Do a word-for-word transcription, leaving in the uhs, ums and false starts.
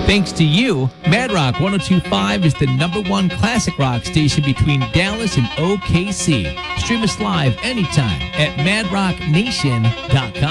Thanks to you, Mad Rock one oh two point five is the number one classic rock station between Dallas and O K C. Stream us live anytime at mad rock nation dot com.